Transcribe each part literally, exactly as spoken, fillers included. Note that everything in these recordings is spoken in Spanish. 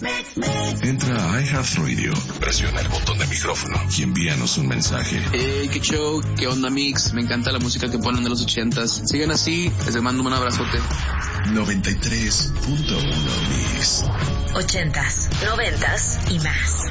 Entra a iHeartRadio, presiona el botón de micrófono y envíanos un mensaje. Hey, qué show, qué onda mix, me encanta la música que ponen de los ochentas. Sigan así, les mando un abrazote. noventa y tres punto uno Mix. Ochentas, noventas y más.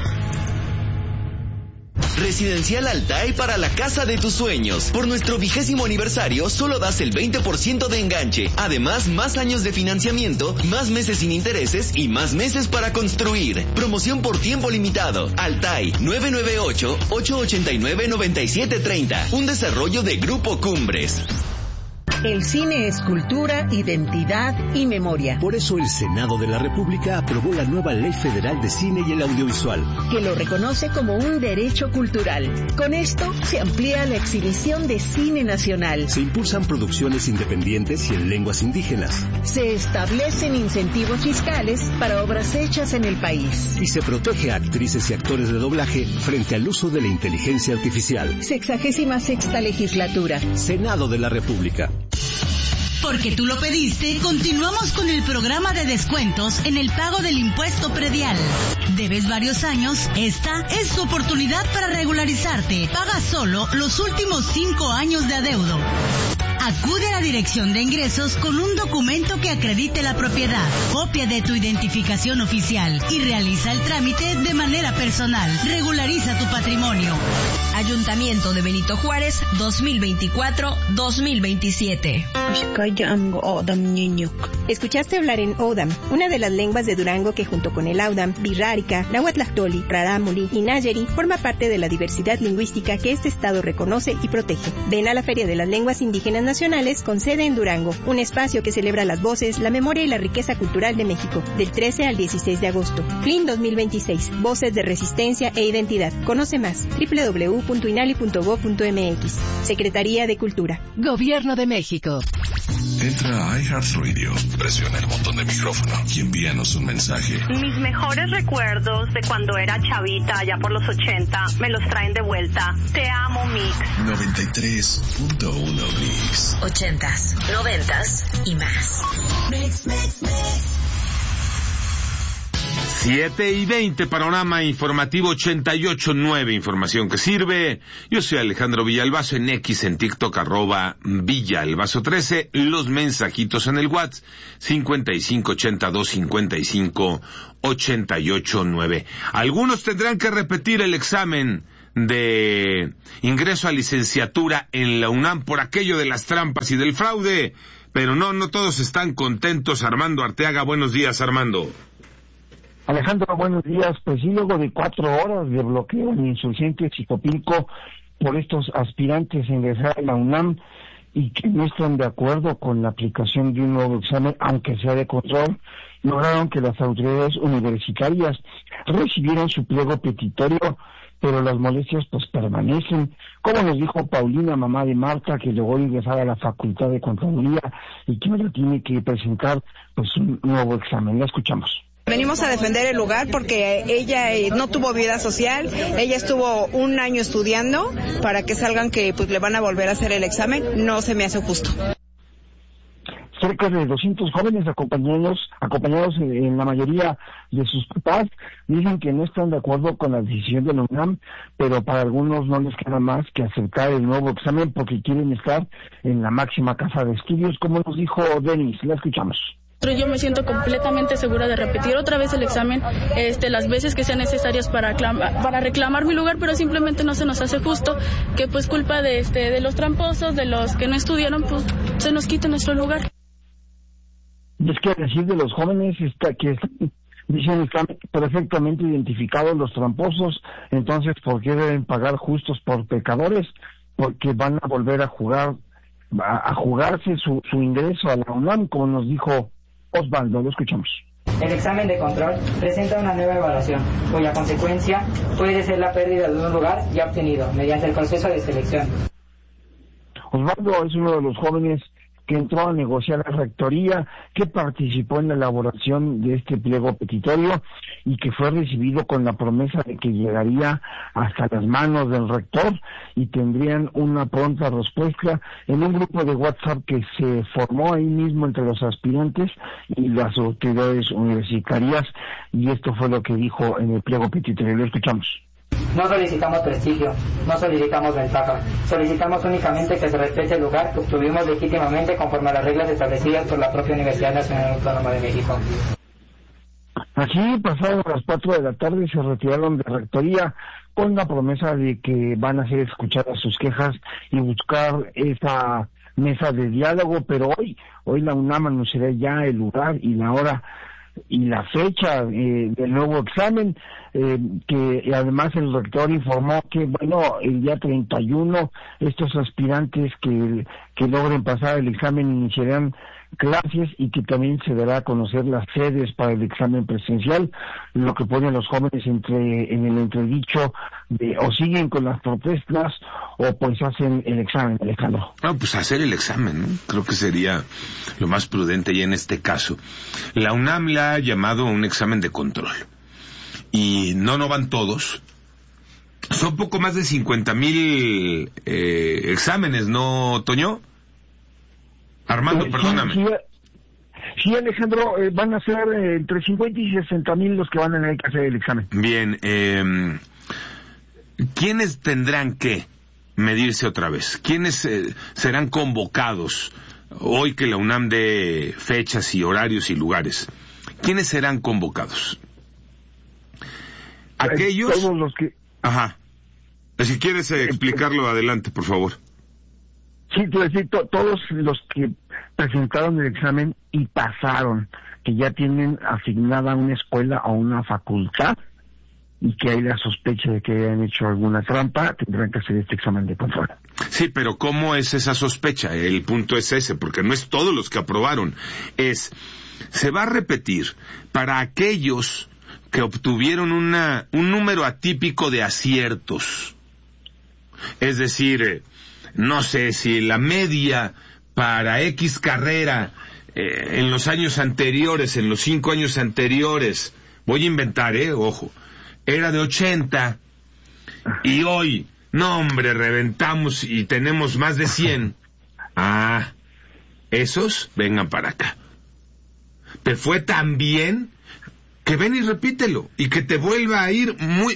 Residencial Altai para la casa de tus sueños. Por nuestro vigésimo aniversario, solo das el veinte por ciento de enganche. Además, más años de financiamiento, más meses sin intereses y más meses para construir. Promoción por tiempo limitado. Altai, nueve nueve ocho, ocho ocho nueve, nueve siete tres cero. Un desarrollo de Grupo Cumbres. El cine es cultura, identidad y memoria. Por eso el Senado de la República aprobó la nueva Ley Federal de Cine y el Audiovisual, que lo reconoce como un derecho cultural. Con esto se amplía la exhibición de cine nacional. Se impulsan producciones independientes y en lenguas indígenas. Se establecen incentivos fiscales para obras hechas en el país. Y se protege a actrices y actores de doblaje frente al uso de la inteligencia artificial. Sexagésima sexta legislatura. Senado de la República. Porque tú lo pediste, continuamos con el programa de descuentos en el pago del impuesto predial. ¿Debes varios años? Esta es tu oportunidad para regularizarte. Paga solo los últimos cinco años de adeudo. Acude a la Dirección de Ingresos con un documento que acredite la propiedad, copia de tu identificación oficial y realiza el trámite de manera personal. Regulariza tu patrimonio. Ayuntamiento de Benito Juárez, dos mil veinticuatro a dos mil veintisiete. Escuchaste hablar en Odam, una de las lenguas de Durango que junto con el Audam, Birrárica, Nahuatlactoli, Rarámuri y Nayeri forma parte de la diversidad lingüística que este estado reconoce y protege. Ven a la Feria de las Lenguas Indígenas Nacionales con sede en Durango, un espacio que celebra las voces, la memoria y la riqueza cultural de México, del trece al dieciséis de agosto. F L I N dos mil veintiséis, Voces de Resistencia e Identidad. Conoce más, doble u doble u doble u punto inali punto gob punto eme equis. Secretaría de Cultura. Gobierno de México. Entra a iHeartRadio, presiona el botón de micrófono y envíanos un mensaje. Mis mejores recuerdos de cuando era chavita, allá por los ochenta, me los traen de vuelta. Te amo, Mix. noventa y tres punto uno Mix. Ochentas, noventas y más. Mix, mix, mix. siete y veinte, panorama informativo ochenta y ocho punto nueve, información que sirve. Yo soy Alejandro Villalbazo, en X, en TikTok, arroba Villalbazo trece, los mensajitos en el WhatsApp, cincuenta y cinco ochenta y dos cincuenta y cinco ochenta y ocho nueve. Algunos tendrán que repetir el examen de ingreso a licenciatura en la UNAM por aquello de las trampas y del fraude, pero no, no todos están contentos. Armando Arteaga, buenos días, Armando. Alejandro, buenos días. Pues sí, luego de cuatro horas de bloqueo en Insurgente Chicopilco por estos aspirantes a ingresar a la UNAM y que no están de acuerdo con la aplicación de un nuevo examen, aunque sea de control, lograron que las autoridades universitarias recibieran su pliego petitorio, pero las molestias pues permanecen. Como nos dijo Paulina, mamá de Marta, que llegó a ingresar a la Facultad de Contaduría y que ahora tiene que presentar pues un nuevo examen. La escuchamos. Venimos a defender el lugar porque ella eh, no tuvo vida social, ella estuvo un año estudiando para que salgan que pues le van a volver a hacer el examen, no se me hace justo. Cerca de doscientos jóvenes acompañados, acompañados en la mayoría de sus papás, dicen que no están de acuerdo con la decisión de la UNAM, pero para algunos no les queda más que aceptar el nuevo examen porque quieren estar en la máxima casa de estudios, como nos dijo Denis. La escuchamos. Yo me siento completamente segura de repetir otra vez el examen este, las veces que sean necesarias para, para reclamar mi lugar, pero simplemente no se nos hace justo que pues culpa de, este, de los tramposos, de los que no estudiaron, pues se nos quite nuestro lugar. Es que decir de los jóvenes está que dicen están perfectamente identificados los tramposos, entonces ¿por qué deben pagar justos por pecadores? Porque van a volver a jugar, a, a jugarse su, su ingreso a la UNAM, como nos dijo Osvaldo. Lo escuchamos. El examen de control presenta una nueva evaluación, cuya consecuencia puede ser la pérdida de un lugar ya obtenido mediante el proceso de selección. Osvaldo es uno de los jóvenes que entró a negociar la rectoría, que participó en la elaboración de este pliego petitorio y que fue recibido con la promesa de que llegaría hasta las manos del rector y tendrían una pronta respuesta en un grupo de WhatsApp que se formó ahí mismo entre los aspirantes y las autoridades universitarias, y esto fue lo que dijo en el pliego petitorio. Lo escuchamos. No solicitamos prestigio, no solicitamos ventaja, solicitamos únicamente que se respete el lugar que obtuvimos legítimamente conforme a las reglas establecidas por la propia Universidad Nacional Autónoma de México. Así, pasadas las cuatro de la tarde, se retiraron de rectoría con la promesa de que van a ser escuchadas sus quejas y buscar esa mesa de diálogo, pero hoy, hoy la UNAM anunciará ya el lugar y la hora y la fecha eh, del nuevo examen, eh, que además el rector informó que, bueno, el día treinta y uno estos aspirantes que, que logren pasar el examen iniciarán clases y que también se dará a conocer las sedes para el examen presencial, lo que pone a los jóvenes entre en el entredicho de o siguen con las protestas o pues hacen el examen, Alejandro. No, pues hacer el examen, ¿no? Creo que sería lo más prudente y en este caso. La UNAM le ha llamado un examen de control. Y no, no van todos. Son poco más de cincuenta mil eh, exámenes, ¿no, Toño? Armando, eh, perdóname. Sí, sí, sí Alejandro, eh, van a ser eh, entre cincuenta y sesenta mil los que van a tener que hacer el examen. Bien, eh, ¿quiénes tendrán que medirse otra vez? ¿Quiénes eh, serán convocados hoy que la UNAM dé fechas y horarios y lugares? ¿Quiénes serán convocados? Aquellos... Eh, todos los que... Ajá. Si quieres eh, explicarlo, adelante, por favor. Sí, te decir, to, todos los que presentaron el examen y pasaron, que ya tienen asignada una escuela o una facultad y que hay la sospecha de que hayan hecho alguna trampa, tendrán que hacer este examen de control. Sí, pero ¿cómo es esa sospecha? El punto es ese, porque no es todos los que aprobaron. Es, se va a repetir para aquellos que obtuvieron una, un número atípico de aciertos. Es decir, eh, no sé si la media para X carrera eh, en los años anteriores, en los cinco años anteriores, voy a inventar, eh, ojo, era de ochenta y hoy, no hombre, reventamos y tenemos más de cien. Ah, esos vengan para acá. Te fue tan bien que ven y repítelo y que te vuelva a ir muy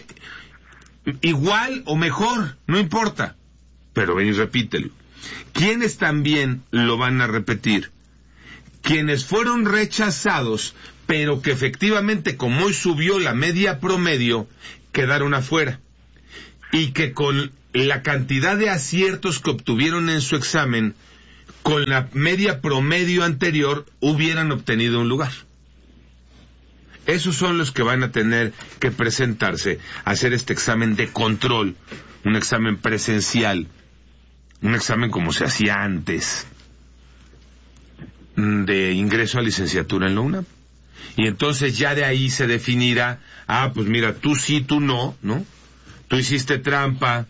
igual o mejor, no importa. Pero ven y repítelo. ¿Quiénes también lo van a repetir? Quienes fueron rechazados, pero que efectivamente, como hoy subió la media promedio, quedaron afuera. Y que con la cantidad de aciertos que obtuvieron en su examen, con la media promedio anterior, hubieran obtenido un lugar. Esos son los que van a tener que presentarse a hacer este examen de control, un examen presencial. Un examen como se hacía antes de ingreso a licenciatura en la UNAM. Y entonces ya de ahí se definirá, ah, pues mira, tú sí, tú no, ¿no? Tú hiciste trampa,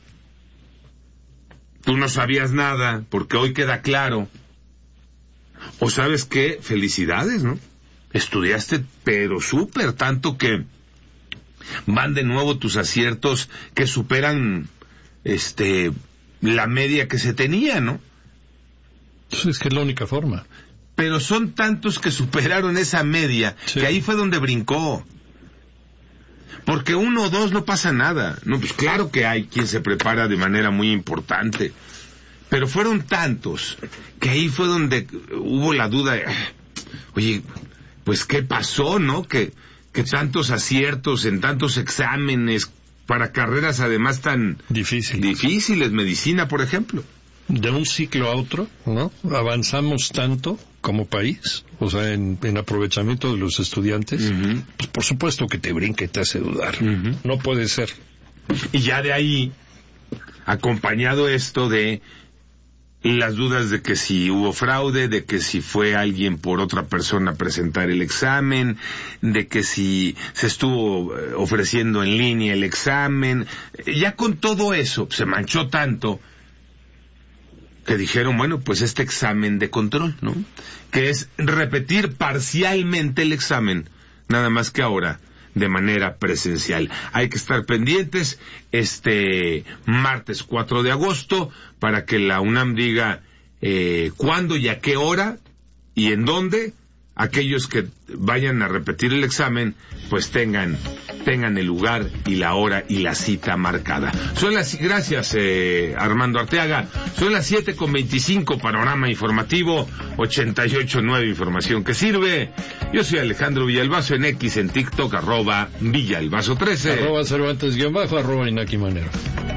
tú no sabías nada, porque hoy queda claro. O sabes qué, felicidades, ¿no? Estudiaste, pero súper, tanto que van de nuevo tus aciertos que superan, este... la media que se tenía, ¿no? Es que es la única forma. Pero son tantos que superaron esa media, sí, que ahí fue donde brincó. Porque uno o dos no pasa nada. No, pues claro que hay quien se prepara de manera muy importante. Pero fueron tantos que ahí fue donde hubo la duda de, oye, pues ¿qué pasó, no? Que, que tantos aciertos en tantos exámenes para carreras además tan difíciles. difíciles, medicina, por ejemplo. De un ciclo a otro, ¿no? Avanzamos tanto como país, o sea, en, en aprovechamiento de los estudiantes, uh-huh. Pues por supuesto que te brinca y te hace dudar. Uh-huh. No puede ser. Y ya de ahí, acompañado esto de las dudas de que si hubo fraude, de que si fue alguien por otra persona a presentar el examen, de que si se estuvo ofreciendo en línea el examen, ya con todo eso se manchó tanto que dijeron, bueno, pues este examen de control, ¿no? Que es repetir parcialmente el examen, nada más que ahora de manera presencial. Hay que estar pendientes este martes cuatro de agosto para que la UNAM diga eh, cuándo y a qué hora y en dónde aquellos que vayan a repetir el examen pues tengan tengan el lugar y la hora y la cita marcada. Son las, gracias eh, Armando Arteaga, son las siete con veinticinco, panorama informativo ochenta y ocho punto nueve, información que sirve. Yo soy Alejandro Villalbazo, en X, en TikTok, arroba Villalbazo trece. Arroba Cervantes guión bajo, arroba Inaki Manero.